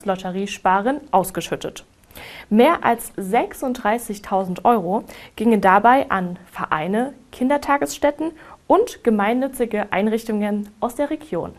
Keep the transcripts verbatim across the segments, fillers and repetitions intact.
Lotteriesparen ausgeschüttet. Mehr als sechsunddreißigtausend Euro gingen dabei an Vereine, Kindertagesstätten und gemeinnützige Einrichtungen aus der Region.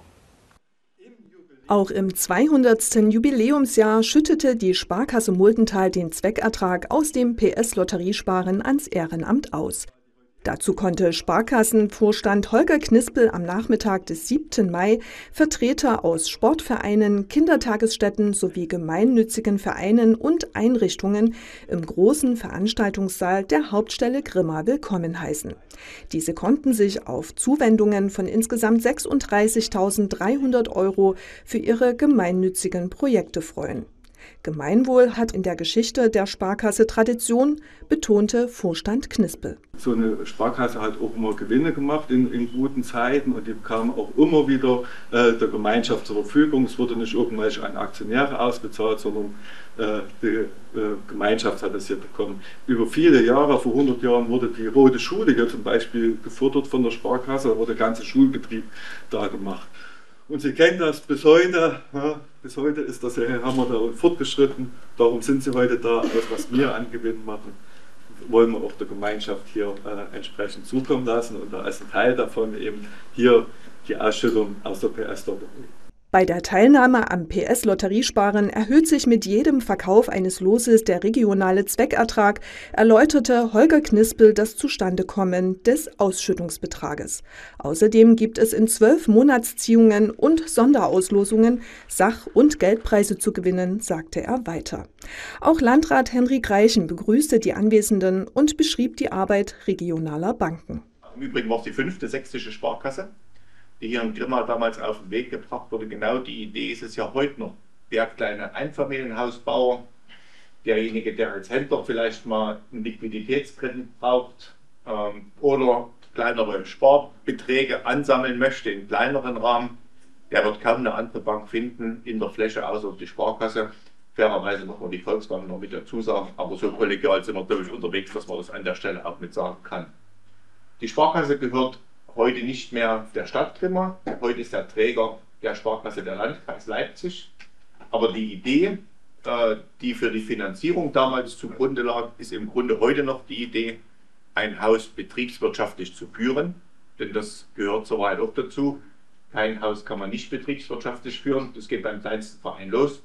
Auch im zweihundertsten Jubiläumsjahr schüttete die Sparkasse Muldental den Zweckertrag aus dem P S Lotteriesparen ans Ehrenamt aus. Dazu konnte Sparkassenvorstand Holger Knispel am Nachmittag des siebten Mai Vertreter aus Sportvereinen, Kindertagesstätten sowie gemeinnützigen Vereinen und Einrichtungen im großen Veranstaltungssaal der Hauptstelle Grimma willkommen heißen. Diese konnten sich auf Zuwendungen von insgesamt sechsunddreißigtausenddreihundert Euro für ihre gemeinnützigen Projekte freuen. Gemeinwohl hat in der Geschichte der Sparkasse Tradition, betonte Vorstand Knispel. So eine Sparkasse hat auch immer Gewinne gemacht in, in guten Zeiten und die kamen auch immer wieder äh, der Gemeinschaft zur Verfügung. Es wurde nicht irgendwelche an Aktionäre ausbezahlt, sondern äh, die äh, Gemeinschaft hat es hier bekommen. Über viele Jahre, vor hundert Jahren, wurde die Rote Schule hier zum Beispiel gefördert von der Sparkasse, da wurde der ganze Schulbetrieb da gemacht. Und Sie kennen das bis heute, ja, bis heute ist das ja, haben wir da fortgeschritten, darum sind Sie heute da, alles was wir an Gewinn machen, wollen wir auch der Gemeinschaft hier äh, entsprechend zukommen lassen und da ist ein Teil davon eben hier die Ausschüttung aus der P S-Lotterie. Bei der Teilnahme am P S-Lotteriesparen erhöht sich mit jedem Verkauf eines Loses der regionale Zweckertrag, erläuterte Holger Knispel das Zustandekommen des Ausschüttungsbetrages. Außerdem gibt es in zwölf Monatsziehungen und Sonderauslosungen Sach- und Geldpreise zu gewinnen, sagte er weiter. Auch Landrat Henrik Reichen begrüßte die Anwesenden und beschrieb die Arbeit regionaler Banken. Im Übrigen war es die fünfte sächsische Sparkasse, die hier in Grimma damals auf den Weg gebracht wurde. Genau die Idee ist es ja heute noch. Der kleine Einfamilienhausbauer, derjenige, der als Händler vielleicht mal einen Liquiditätskredit braucht ähm, oder kleinere Sparbeträge ansammeln möchte in kleineren Rahmen, der wird kaum eine andere Bank finden in der Fläche außer die Sparkasse. Fairerweise muss man die Volksbank noch mit dazu sagen, aber so kollegial sind wir, glaube ich, unterwegs, dass man das an der Stelle auch mit sagen kann. Die Sparkasse gehört heute nicht mehr der Stadt Grimma, heute ist der Träger der Sparkasse der Landkreis Leipzig. Aber die Idee, äh, die für die Finanzierung damals zugrunde lag, ist im Grunde heute noch die Idee, ein Haus betriebswirtschaftlich zu führen. Denn das gehört soweit auch dazu. Kein Haus kann man nicht betriebswirtschaftlich führen, das geht beim kleinsten Verein los.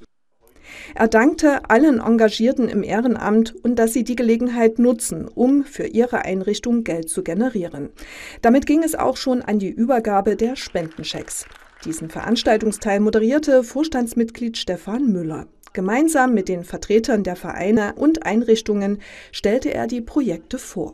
Er dankte allen Engagierten im Ehrenamt und dass sie die Gelegenheit nutzen, um für ihre Einrichtung Geld zu generieren. Damit ging es auch schon an die Übergabe der Spendenchecks. Diesen Veranstaltungsteil moderierte Vorstandsmitglied Stefan Müller. Gemeinsam mit den Vertretern der Vereine und Einrichtungen stellte er die Projekte vor.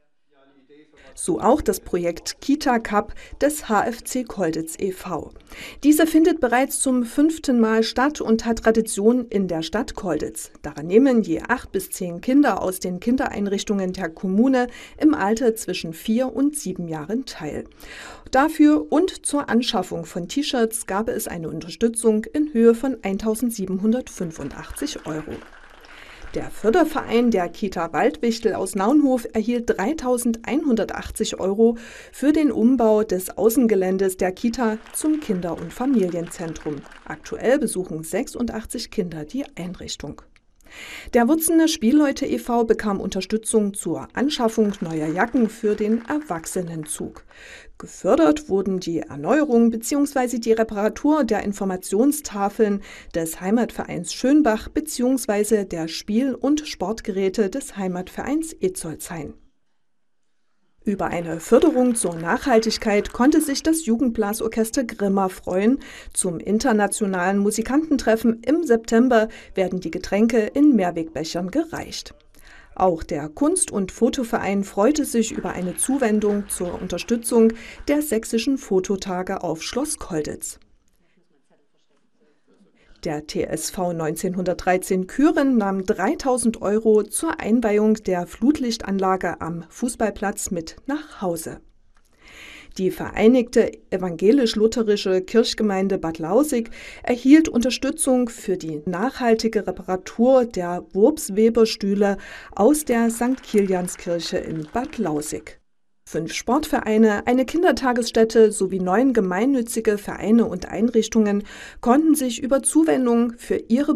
So auch das Projekt Kita Cup des H F C Kolditz e V Diese findet bereits zum fünften Mal statt und hat Tradition in der Stadt Kolditz. Daran nehmen je acht bis zehn Kinder aus den Kindereinrichtungen der Kommune im Alter zwischen vier und sieben Jahren teil. Dafür und zur Anschaffung von T-Shirts gab es eine Unterstützung in Höhe von eintausendsiebenhundertfünfundachtzig Euro. Der Förderverein der Kita Waldwichtel aus Naunhof erhielt dreitausendeinhundertachtzig Euro für den Umbau des Außengeländes der Kita zum Kinder- und Familienzentrum. Aktuell besuchen sechsundachtzig Kinder die Einrichtung. Der Wutzener Spielleute e V bekam Unterstützung zur Anschaffung neuer Jacken für den Erwachsenenzug. Gefördert wurden die Erneuerung bzw. die Reparatur der Informationstafeln des Heimatvereins Schönbach bzw. der Spiel- und Sportgeräte des Heimatvereins Etzolzhain. Über eine Förderung zur Nachhaltigkeit konnte sich das Jugendblasorchester Grimma freuen. Zum internationalen Musikantentreffen im September werden die Getränke in Mehrwegbechern gereicht. Auch der Kunst- und Fotoverein freute sich über eine Zuwendung zur Unterstützung der sächsischen Fototage auf Schloss Kolditz. Der T S V neunzehnhundertdreizehn Küren nahm dreitausend Euro zur Einweihung der Flutlichtanlage am Fußballplatz mit nach Hause. Die Vereinigte Evangelisch-Lutherische Kirchgemeinde Bad Lausick erhielt Unterstützung für die nachhaltige Reparatur der Wurpsweberstühle aus der Sankt Kilianskirche in Bad Lausick. Fünf Sportvereine, eine Kindertagesstätte sowie neun gemeinnützige Vereine und Einrichtungen konnten sich über Zuwendung für ihre